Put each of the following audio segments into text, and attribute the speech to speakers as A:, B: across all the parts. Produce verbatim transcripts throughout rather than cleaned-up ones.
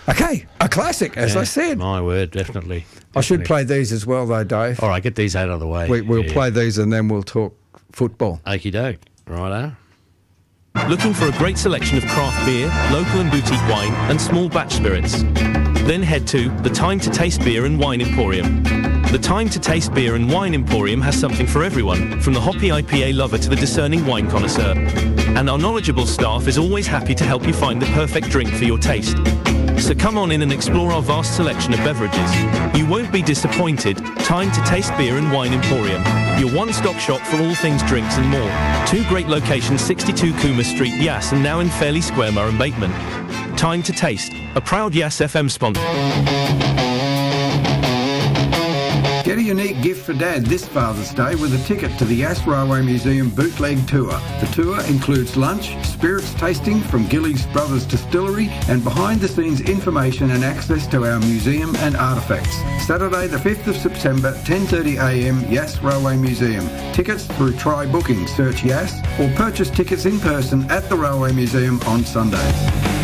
A: Okay, a classic, as
B: Yeah,
A: I said.
B: My word, definitely. definitely.
A: I should play these as well, though, Dave.
B: All right, get these out of the way.
A: We, we'll
B: yeah.
A: play these and then we'll talk football.
B: Okie doke. Righto.
C: Looking for a great selection of craft beer, local and boutique wine, and small batch spirits? Then head to the Time to Taste Beer and Wine Emporium. The Time to Taste Beer and Wine Emporium has something for everyone, from the hoppy I P A lover to the discerning wine connoisseur. And our knowledgeable staff is always happy to help you find the perfect drink for your taste. So come on in and explore our vast selection of beverages. You won't be disappointed. Time to Taste Beer and Wine Emporium, your one-stop shop for all things drinks and more. Two great locations, sixty-two Cooma Street, Yass, and now in Fairley Square, Murray Bateman. Time to Taste, a proud Yass F M sponsor.
A: Get a unique gift for Dad this Father's Day with a ticket to the Yass Railway Museum Bootleg Tour. The tour includes lunch, spirits tasting from Gillies Brothers Distillery, and behind-the-scenes information and access to our museum and artefacts. Saturday the fifth of September, ten thirty a m, Yass Railway Museum. Tickets through Try Booking. Search Yass or purchase tickets in person at the Railway Museum on Sundays.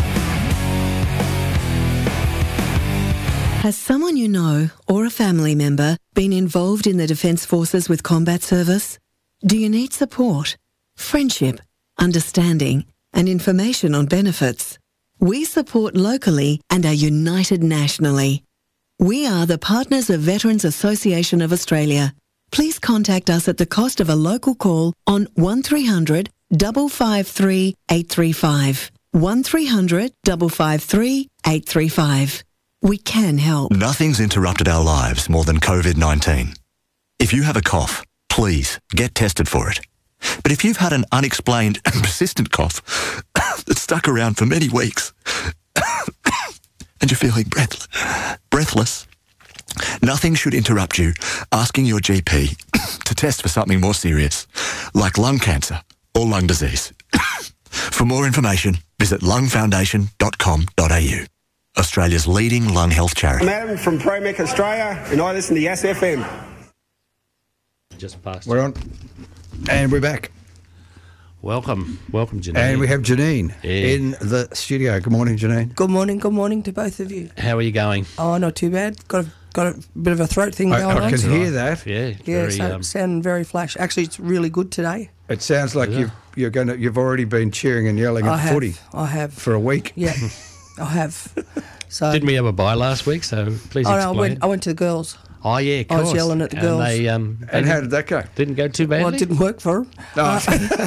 D: Has someone you know or a family member been involved in the Defence Forces with combat service? Do you need support, friendship, understanding, and information on benefits? We support locally and are united nationally. We are the partners of Veterans Association of Australia. Please contact us at the cost of a local call on one three hundred, five five three, eight three five. one three hundred, five five three, eight three five. We can help.
E: Nothing's interrupted our lives more than COVID nineteen. If you have a cough, please get tested for it. But if you've had an unexplained and persistent cough that's stuck around for many weeks and you're feeling breathless, breathless, nothing should interrupt you asking your G P to test for something more serious, like lung cancer or lung disease. For more information, visit lung foundation dot com dot a u. Australia's leading lung health charity.
F: I'm Adam from ProMech Australia, and I listen to Yass F M.
B: Just past.
A: We're on. And we're back.
B: Welcome. Welcome, Janine.
A: And we have Janine
B: Yeah.
A: in the studio. Good morning, Janine.
G: Good morning, good morning to both of you.
B: How are you going?
G: Oh, not too bad. Got a, got a bit of a throat thing
A: I,
G: going
A: I
G: on.
A: can hear that.
B: Yeah.
G: Yeah,
B: very,
G: so,
B: um,
G: sounding very flash. Actually, it's really good today.
A: It sounds like
B: Yeah.
A: you've, you're going to. You've already been cheering and yelling
G: I
A: at
G: have.
A: footy
G: I have.
A: for a week.
G: Yeah, I have. So
B: Didn't we have a bye last week? So please
G: Oh, no, I
B: explain.
G: went. I went to the girls.
B: oh yeah, of
G: I was
B: course.
G: yelling at the
B: and
G: girls.
B: They, um, they
A: And how
B: didn't-
A: did that go?
B: Didn't go too badly.
G: Well, it didn't work for them.
A: No.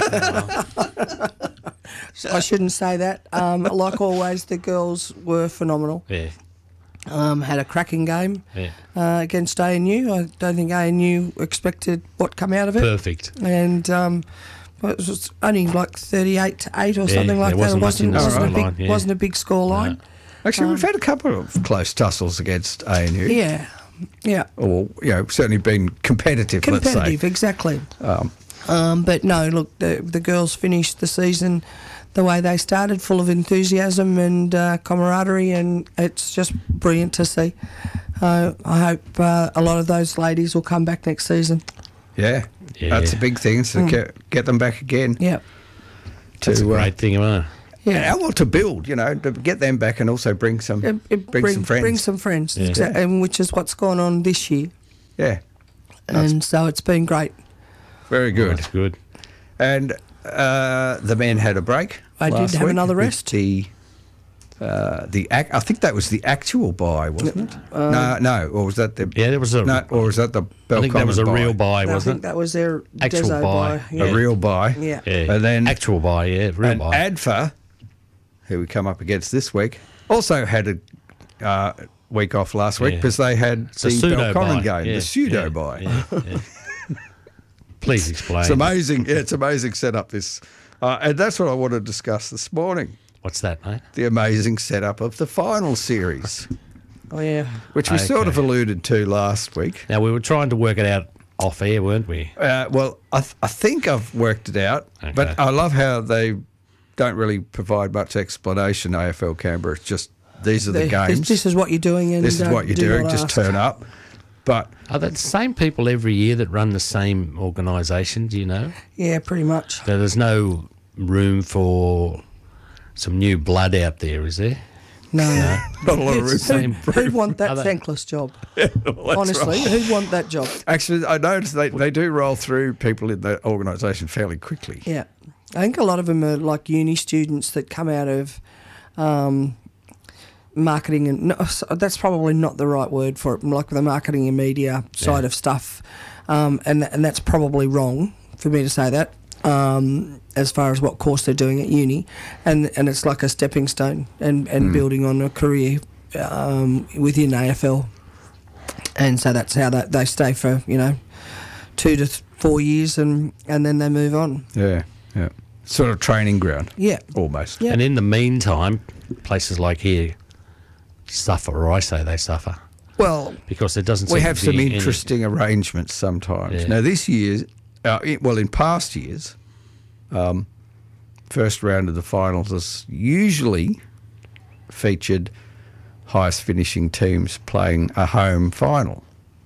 G: I shouldn't say that. Um, like always, the girls were phenomenal.
B: Yeah.
G: Um, had a cracking game
B: Yeah.
G: uh, against A N U. I don't think A N U expected what come out of it.
B: Perfect.
G: And um, it was only like thirty-eight to eight or
B: Yeah,
G: something like
B: there
G: that. It
B: wasn't much in
G: wasn't,
B: the
G: wasn't, a big,
B: scoreline, yeah.
G: wasn't a big score line.
A: Actually,
G: Um,
A: we've had a couple of close tussles against A N U.
G: Yeah, yeah.
A: Or, you know, certainly been competitive,
G: Competitive,
A: let's say.
G: exactly.
A: Um,
G: Um, but no, look, the, the girls finished the season the way they started, full of enthusiasm and uh, camaraderie, and it's just brilliant to see. Uh, I hope uh, a lot of those ladies will come back next season.
A: yeah,
B: Yeah.
A: that's a big thing, so get, get them back again.
G: Yeah,
B: That's a
A: to, uh,
B: great thing, isn't it?
G: yeah.
A: Yeah, well, to build, you know, to get them back and also bring some,
G: It- it
A: bring, some friends.
G: Bring some friends,
B: Yeah.
G: exa- and which is what's gone on this year.
A: Yeah,
G: And so it's been great.
A: very good.
B: That's good.
A: And uh, the men had a break.
G: They did
A: last
G: have
A: week
G: another
A: with
G: rest.
A: The uh, the ac- I think that was the actual buy, wasn't it? no, no, or was that the
B: Yeah, there was a.
A: no, or was that the Belconnen
B: I think that was a
A: buy?
B: real buy,
G: I think
B: wasn't it?
G: that was their
B: Actual
G: Deso
B: buy.
G: buy.
B: Yeah.
A: a real buy.
G: Yeah.
B: Yeah.
A: And then
B: actual buy, yeah, real
A: and
B: buy.
A: A D F A, who we come up against this week, also had a uh, week off last week
B: Yeah.
A: because they had
B: It's a
A: the
B: pseudo
A: Belconnen
B: buy.
A: game,
B: Yeah,
A: the pseudo
B: yeah,
A: buy.
B: yeah, yeah. Please explain.
A: It's amazing. Yeah, it's amazing setup. This, uh, and that's what I want to discuss this morning.
B: What's that, mate?
A: The amazing setup of the final series,
G: Oh yeah.
A: which we sort
B: Okay.
A: of alluded to last week.
B: Now, we were trying to work it out off air, weren't we?
A: Uh, well, I, th- I think I've worked it out,
B: Okay.
A: but I love how they don't really provide much explanation. A F L Canberra, it's just these are the
G: This,
A: games.
G: this is what you're doing, and
A: This is
G: uh,
A: what you're
G: do
A: doing.
G: not
A: Just
G: ask.
A: turn up. But
B: Are they the same people every year that run the same organisation, do you know?
G: Yeah, pretty much.
B: So there's no room for some new blood out there, is there?
G: No.
A: Not a lot of room
G: It's-
A: for
G: who'd,
A: improvement.
G: who'd want that
B: Are they-
G: thankless job?
A: That's
G: Honestly,
A: right.
G: who'd want that job?
A: Actually, I noticed they, they do roll through people in the organisation fairly quickly.
G: Yeah. I think a lot of them are like uni students that come out of um, marketing and no, that's probably not the right word for it, like the marketing and media side
B: Yeah.
G: of stuff. Um, and, and that's probably wrong for me to say that. Um, as far as what course they're doing at uni, and and it's like a stepping stone and, and
A: Mm.
G: building on a career um, within A F L, and so that's how that they stay for you know two to th- four years and and then they move on.
A: Yeah, yeah. Sort of training ground,
G: Yeah,
A: almost.
G: Yeah.
B: And in the meantime, places like here suffer, or I say they suffer,
A: Well,
B: because there doesn't
A: we
B: seem
A: have
B: to
A: some
B: be any-
A: interesting arrangements sometimes.
B: Yeah.
A: Now, this year, uh, it, well, in past years, um, first round of the finals has usually featured highest finishing teams playing a home final.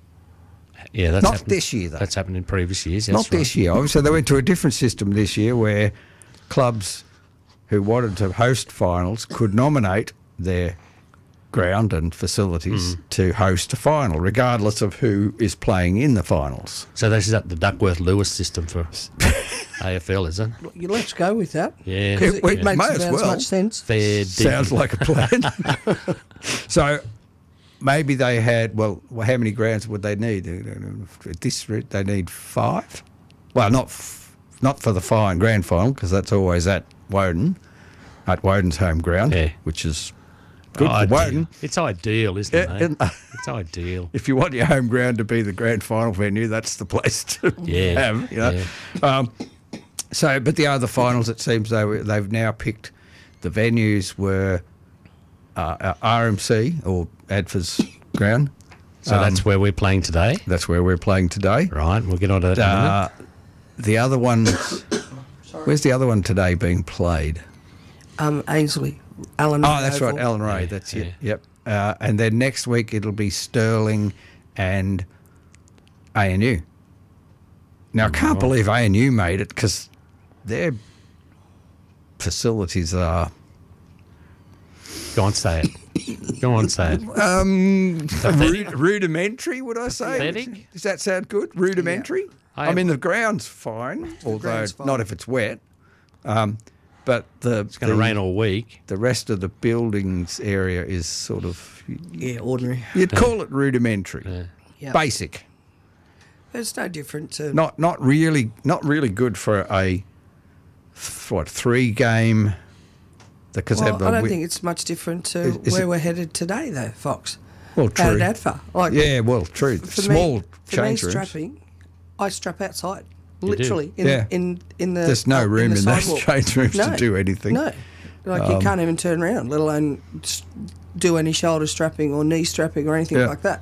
B: Yeah, that's
A: Not
B: happened,
A: this year, though.
B: That's happened in previous years.
A: Not
B: that's right.
A: this year. Obviously, they went to a different system this year where clubs who wanted to host finals could nominate their ground and facilities to host a final, regardless of who is playing in the finals.
B: So this is up the Duckworth-Lewis system for A F L, is it?
G: You- let's go with that.
B: Yeah.
G: 'Cause
A: It-
G: it,
A: it
G: it makes
A: may as
G: about as
A: well.
G: much sense.
B: Fair
A: Sounds
B: dinkum.
A: like a plan. So maybe they had, well, well, how many grounds would they need? At this rate, they need five. Well, not f- not for the fine grand final, because that's always at Woden, at Woden's home ground,
B: Yeah.
A: which is good for
B: Ideal.
A: Woden.
B: It's ideal, isn't
A: Yeah,
B: it?
A: and-
B: mate? It's ideal.
A: If you want your home ground to be the grand final venue, that's the place to
B: Yeah,
A: have. You know? um, so, but the other finals, it seems they were, they've now picked the venues were uh, R M C or Adfa's ground.
B: So
A: Um,
B: that's where we're playing today,
A: That's where we're playing today.
B: right? We'll get on to that in a minute.
A: Uh, the other ones, where's the other one today being played?
G: Um, Ainsley, Alan.
A: Oh,
G: Ray
A: that's right,
G: Oval.
A: Alan Ray.
B: Yeah,
A: That's
B: yeah.
A: it. Yep. Uh, and then next week it'll be Stirling and A N U. Now I can't believe A N U made it because their facilities are
B: Go on, say it. Go on, say it.
A: um,
B: Pathetic?
A: ru- rudimentary. Would I say?
B: Pathetic?
A: Does that sound good? Rudimentary.
B: I
A: I mean the ground's fine, although
G: ground's fine.
A: not if it's wet. Um, but the
B: It's going to
A: the-
B: rain all week.
A: The rest of the buildings area is sort of,
G: Yeah, ordinary.
A: you'd call it rudimentary,
B: Yeah.
G: Yeah.
A: basic.
G: It's no different to
A: Not not really not really good for a th- what three game. Because
G: Well,
A: have the
G: I don't
A: wi-
G: think it's much different to
A: Is- is
G: where
A: it-
G: we're headed today, though, Fox.
A: well
G: Out
A: true.
G: at ADFA. Like,
A: Yeah, well true.
G: for
A: Small
G: me, for
A: change
G: me,
A: rooms.
G: strapping, I strap outside,
B: You do?
G: literally in
A: Yeah.
G: in in the.
A: There's no
G: uh,
A: room
G: the
A: in those
G: sidewalk.
A: change rooms to
G: No,
A: do anything.
G: No, like
A: Um,
G: you can't even turn around, let alone s- do any shoulder strapping or knee strapping or anything
A: Yeah.
G: like that.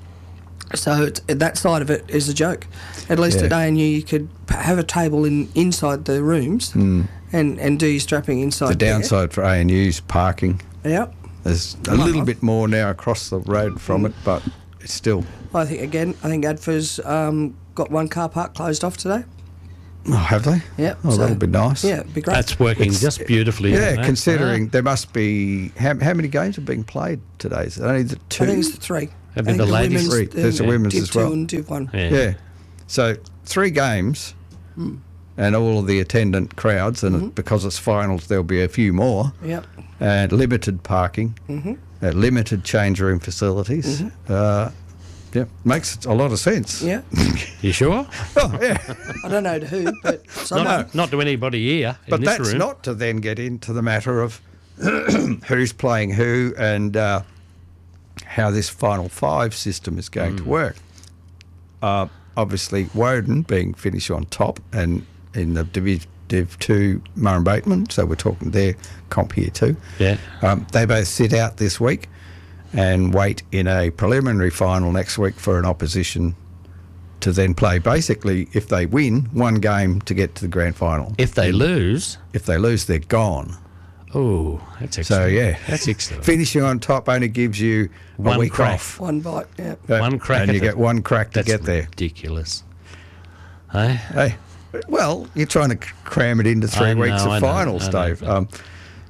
G: So it's, that side of it is a joke. At least
A: Yeah.
G: at A N U, you could p- have a table in inside the rooms and, and do your strapping inside.
A: Hmm. The
G: there.
A: downside for A and U's parking.
G: Yep.
A: There's a little bit more now across the road from it, but it's still.
G: I think again. I think Adfa's um, got one car park closed off today.
A: Oh, have they?
G: Yep.
A: Oh,
G: so-
A: that'll be nice.
G: Yeah, it'd be great.
B: That's working
A: It's-
B: just beautifully.
A: Yeah,
B: isn't it?
A: considering
B: Ah.
A: there must be how, how many games are being played today? Is it only the two?
G: I think it's the three.
B: Have
G: I
B: been
G: think
B: the ladies?
G: women's,
A: Three. There's the
G: um,
A: women's
G: Div
A: as well.
G: two and Div one.
B: Yeah.
A: Yeah. So three games and all of the attendant crowds, and because it's finals, there'll be a few more.
G: Yep.
A: And limited parking, uh, limited change room facilities. Uh, yeah, makes a lot of sense.
G: Yeah.
B: You sure?
A: Oh, yeah.
G: I don't know to who, but someone.
B: Not, not to anybody here
A: But
B: in this
A: that's
B: room.
A: not to then get into the matter of who's playing who and uh, how this Final Five system is going to work. Uh, obviously, Woden being finished on top and in the Div, Div two Murray Bateman, so we're talking their comp here too.
B: Yeah.
A: Um, they both sit out this week and wait in a preliminary final next week for an opposition to then play basically, if they win, one game to get to the grand final.
B: If they lose,
A: If they lose, they're gone.
B: oh, that's excellent.
A: So, yeah.
B: That's excellent.
A: Finishing on top only gives you a
B: One
A: week
B: crack.
A: off.
G: One bite. Yeah.
A: Uh,
B: One crack
A: And
B: at
A: you
B: it.
A: get one crack to
B: That's
A: get there.
B: ridiculous. Hey?
A: Hey, well, you're trying to c- cram it into three
B: I know,
A: weeks
B: I
A: of
B: know,
A: finals,
B: I know,
A: Dave.
B: but-
A: Um,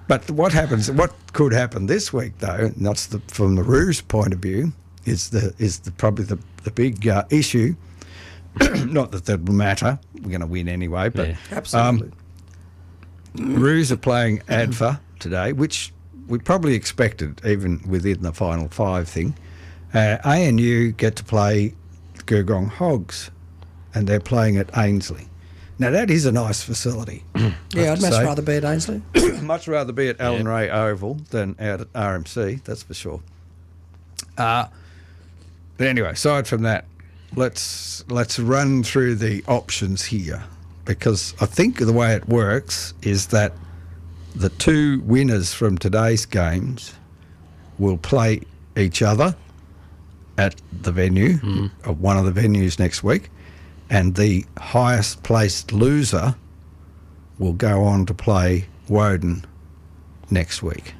A: But what happens? What could happen this week, though? And that's the from the Roos point of view. Is the is the probably the the big uh, issue. Not that that will matter. We're going to win anyway. But
B: Yeah.
G: Absolutely.
A: um, Roos are playing A D F A today, which we probably expected, even within the final five thing. Uh, A N U get to play Gurgong Hogs, and they're playing at Ainsley. Now that is a nice facility.
G: Yeah, I'd much
A: say.
G: rather be at Ainsley.
A: Much rather be at Allen Ray Oval than out at R M C, that's for sure. Uh, but anyway, aside from that, let's let's run through the options here, because I think the way it works is that the two winners from today's games will play each other at the venue, mm. at one of the venues next week, and the highest placed loser will go on to play Woden next week.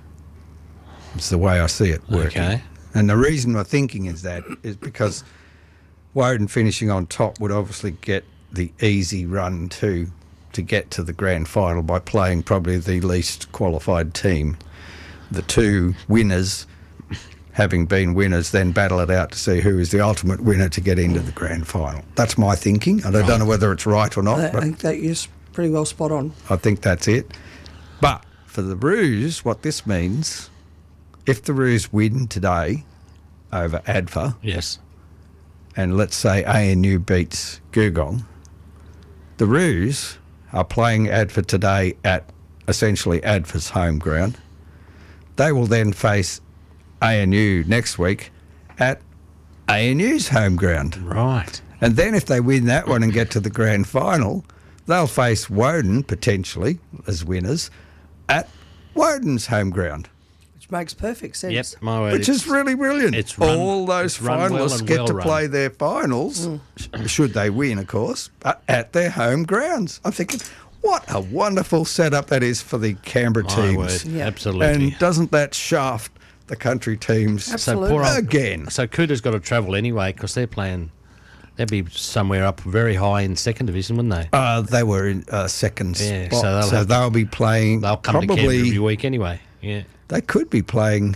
A: It's the way I see it working.
B: Okay.
A: And the reason my thinking is that is because Woden finishing on top would obviously get the easy run to to get to the grand final by playing probably the least qualified team. The two winners, having been winners, then battle it out to see who is the ultimate winner to get into the grand final. That's my thinking. And I don't know whether it's right or not.
G: I
A: but
G: think that is pretty well spot on.
A: I think that's it. But for the Roos, what this means, if the Roos win today over A D F A,
B: Yes.
A: and let's say A N U beats Gurgong, the Roos are playing A D F A today at essentially A D F A's home ground. They will then face A N U next week at A N U's home ground.
B: Right.
A: And then if they win that one and get to the grand final, they'll face Woden, potentially, as winners, at Woden's home ground,
G: Which makes perfect sense.
B: Yep. My word.
A: which is really brilliant.
B: it's run-
A: All those
B: it's run well
A: finalists
B: and
A: get
B: well
A: to
B: run.
A: play their finals, sh- should they win, of course, but at their home grounds. I'm thinking, what a wonderful setup that is for the Canberra
B: My
A: teams.
B: word.
G: Yeah.
B: Absolutely.
A: And doesn't that shaft the country teams
B: so
G: Absolutely.
B: poor old,
A: again?
B: So Cooter's got to travel anyway because they're playing. They'd be somewhere up very high in second division, wouldn't they?
A: Uh, they were in uh, second
B: Yeah,
A: spot,
B: so they'll
A: so
B: have to-
A: they'll be playing.
B: They'll come to Canberra
A: probably.
B: every week anyway. Yeah.
A: They could be playing.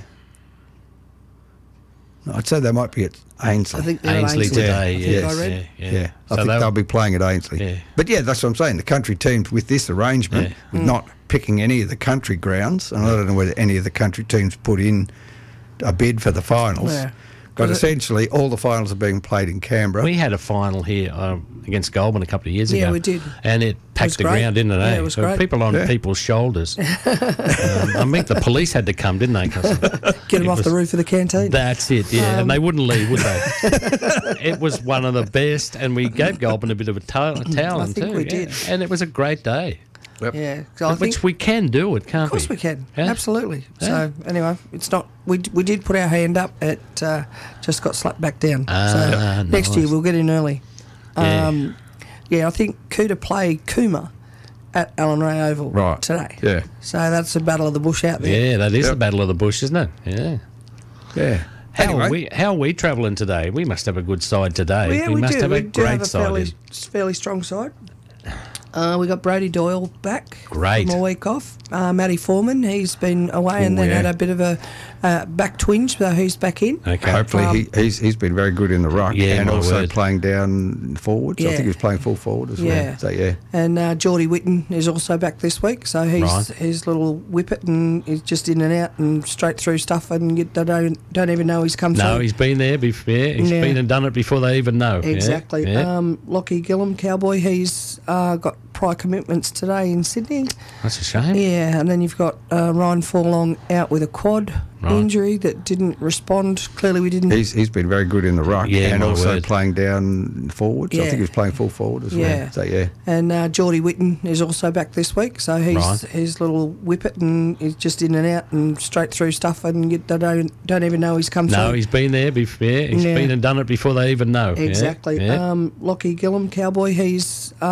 A: No, I'd say they might be at Ainsley.
G: I think they're at
B: Ainsley
G: Ainsley.
B: today.
G: I
B: Yeah.
G: think
A: Yes.
G: I read.
B: Yeah.
A: Yeah,
B: Yeah.
A: I
B: So
A: think
B: they'll-
A: they'll be playing at Ainsley.
B: Yeah.
A: But yeah, that's what I'm saying. The country teams with this arrangement,
B: Yeah.
A: with not picking any of the country grounds, and I don't know whether any of the country teams put in a bid for the finals.
G: Yeah.
A: But
G: Was it-
A: essentially, all the finals are being played in Canberra.
B: We had a final here um, against Goulburn a couple of years
G: Yeah,
B: ago.
G: we did.
B: And it packed
G: was
B: the
G: great.
B: ground, didn't it?
G: Yeah,
B: eh?
G: it was
B: So
G: great.
B: people on
A: Yeah.
B: people's shoulders. um, I mean, the police had to come, didn't they? 'Cause
G: Get them
B: it
G: off the
B: was-
G: roof of the canteen.
B: That's it, yeah.
G: Um,
B: and they wouldn't leave, would they? It was one of the best, and we gave Goulburn a bit of a towel, a towel
G: think
B: too.
G: we
B: yeah.
G: did.
B: And it was a great day.
G: Yeah, so I
B: Which
G: think,
B: we can do it, can't
G: of course we can.
B: Yeah.
G: Absolutely.
B: Yeah.
G: So anyway, it's not. We d- we did put our hand up. It uh, just got slapped back down.
B: Ah,
G: so next
B: nice.
G: year we'll get in early.
B: Yeah.
G: Um, yeah, I think Cooter play Cooma at Allen Ray Oval
A: Right.
G: today.
A: Yeah.
G: So that's the battle of the bush out there.
B: Yeah, that is
A: Yep.
B: the Battle of the Bush, isn't it? Yeah.
A: Yeah.
B: How
A: Anyway,
B: are we how are we travelling today? We must have a good side today.
G: Well, yeah,
B: we,
G: we,
B: must
G: do.
B: have
G: we
B: a
G: do
B: great
G: have a
B: side.
G: fairly,
B: in.
G: fairly strong side. Uh, we got Brody Doyle back
B: Great.
G: from a week off. Uh, Matty Foreman, he's been away and
A: Oh,
G: then
A: yeah.
G: had a bit of a uh, back twinge, so he's back in.
B: Okay.
A: hopefully
G: Um,
A: he, he's he's been very good in the ruck,
B: Yeah,
A: and
B: my
A: also
B: word.
A: playing down forwards. I
G: Yeah.
A: think he was playing full forward as
G: Yeah.
A: well. So yeah.
G: And uh, Geordie Whitten is also back this week, so he's
B: Right.
G: his little whippet and he's just in and out and straight through stuff, and you, they don't don't even know he's come
B: No,
G: through.
B: he's been there before. Yeah, he's
G: Yeah.
B: been and done it before they even know. Yeah,
G: Exactly.
B: Yeah.
G: Um, Lockie Gillum, Cowboy, he's uh, got prior commitments today in Sydney.
B: That's a shame.
G: Yeah, and then you've got uh, Ryan Forlong out with a quad
B: Right.
G: injury that didn't respond. Clearly, we didn't.
A: He's he's been very good in the ruck,
B: Yeah,
A: and
B: my
A: also
B: word.
A: playing down forwards. I
G: Yeah.
A: think he was playing full forward as
G: Yeah.
A: well. So yeah.
G: And uh, Geordie Whitten is also back this week, so he's
B: Right.
G: his little whippet and he's just in and out and straight through stuff, and you, they don't don't even know he's come
B: No,
G: through.
B: he's been there before. He's
G: Yeah.
B: been and done it before they even know. Yeah,
G: Exactly.
B: yeah.
G: Um, Lockie Gillum, Cowboy, he's uh,